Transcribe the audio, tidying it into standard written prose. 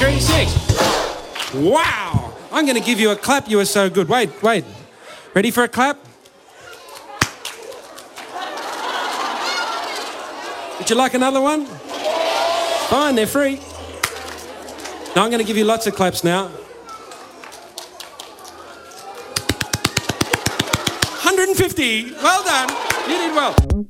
3, 6. Wow. I'm going to give you a clap. You were so good. Wait. Ready for a clap? Would you like another one? Fine, they're free. Now I'm going to give you lots of claps now. 150. Well done. You did well.